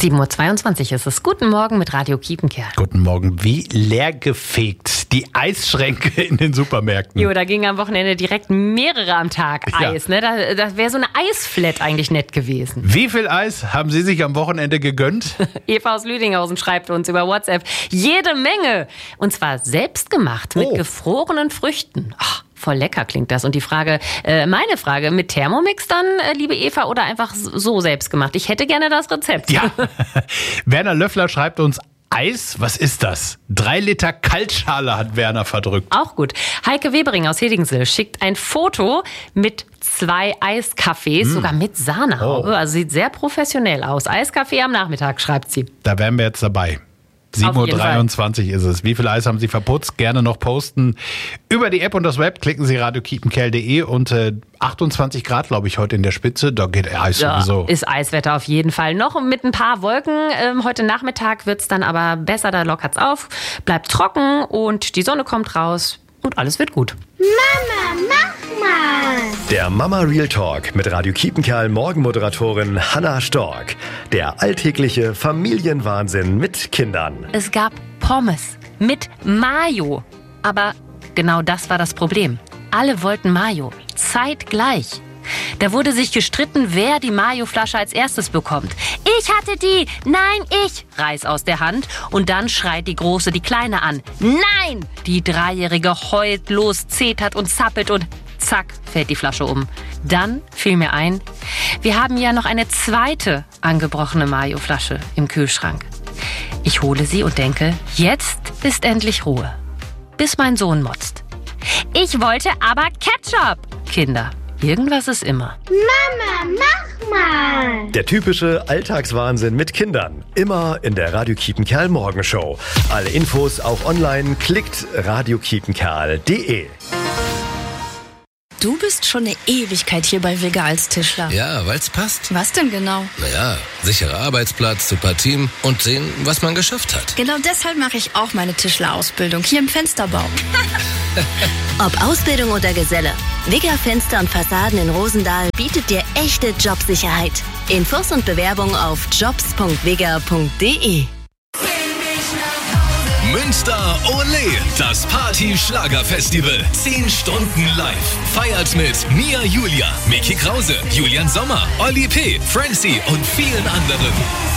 7:22 Uhr ist es. Guten Morgen mit Radio Kiepenkerl. Guten Morgen. Wie leergefegt die Eisschränke in den Supermärkten. Jo, da gingen am Wochenende direkt mehrere am Tag Eis. Ne? Da wäre so eine Eisflat eigentlich nett gewesen. Wie viel Eis haben Sie sich am Wochenende gegönnt? Eva aus Lüdinghausen schreibt uns über WhatsApp. Jede Menge. Und zwar selbst gemacht mit gefrorenen Früchten. Ach, voll lecker klingt das. Und die Frage, meine Frage, mit Thermomix dann, liebe Eva, oder einfach so selbst gemacht? Ich hätte gerne das Rezept. Ja. Werner Löffler schreibt uns, Eis, was ist das? 3 Liter Kaltschale hat Werner verdrückt. Auch gut. Heike Webering aus Hedingsel schickt ein Foto mit 2 Eiskaffees, sogar mit Sahnehaube. Oh. Also sieht sehr professionell aus. Eiskaffee am Nachmittag, schreibt sie. Da wären wir jetzt dabei. 7:23 Uhr ist es. Wie viel Eis haben Sie verputzt? Gerne noch posten. Über die App und das Web klicken Sie radiokiepenkerl.de und 28 Grad, glaube ich, heute in der Spitze. Da geht Eis sowieso. Ist Eiswetter auf jeden Fall. Noch mit ein paar Wolken. Heute Nachmittag wird es dann aber besser, da lockert's auf. Bleibt trocken und die Sonne kommt raus und alles wird gut. Mama, mach mal! Der Mama Real Talk mit Radio Kiepenkerl Morgenmoderatorin Hannah Stork. Der alltägliche Familienwahnsinn mit Kindern. Es gab Pommes mit Mayo. Aber genau das war das Problem. Alle wollten Mayo. Zeitgleich. Da wurde sich gestritten, wer die Mayo-Flasche als erstes bekommt. Ich hatte die! Nein, ich! Reiß aus der Hand und dann schreit die Große die Kleine an. Nein! Die Dreijährige heult los, zetert und zappelt und zack, fällt die Flasche um. Dann fiel mir ein, wir haben ja noch eine zweite angebrochene Mayo-Flasche im Kühlschrank. Ich hole sie und denke, jetzt ist endlich Ruhe. Bis mein Sohn motzt. Ich wollte aber Ketchup! Kinder, irgendwas ist immer. Mama, mach mal! Der typische Alltagswahnsinn mit Kindern. Immer in der Radio Kiepenkerl Morgenshow. Alle Infos auch online. Klickt radiokiepenkerl.de. Du bist schon eine Ewigkeit hier bei Wigger als Tischler. Ja, weil's passt. Was denn genau? Naja, sicherer Arbeitsplatz, super Team und sehen, was man geschafft hat. Genau deshalb mache ich auch meine Tischlerausbildung hier im Fensterbau. Ob Ausbildung oder Geselle, Wigger Fenster und Fassaden in Rosendahl bietet dir echte Jobsicherheit. Infos und Bewerbung auf jobs.wigger.de. Münster Ole, das Party-Schlager-Festival. 10 Stunden live. Feiert mit Mia Julia, Micky Krause, Julian Sommer, Olli P., Francie und vielen anderen.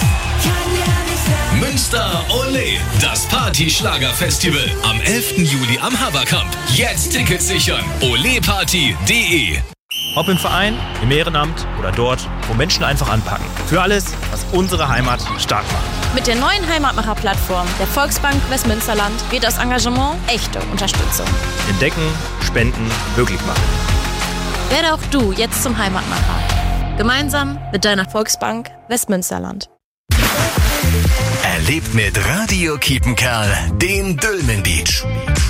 Münster Ole, das Party-Schlager-Festival. Am 11. Juli am Haberkamp. Jetzt Tickets sichern. oleparty.de. Ob im Verein, im Ehrenamt oder dort, wo Menschen einfach anpacken. Für alles, was unsere Heimat stark macht. Mit der neuen Heimatmacher-Plattform der Volksbank Westmünsterland wird das Engagement echte Unterstützung. Entdecken, spenden, möglich machen. Werde auch du jetzt zum Heimatmacher. Gemeinsam mit deiner Volksbank Westmünsterland. Erlebt mit Radio Kiepenkerl den Dülmen Beach.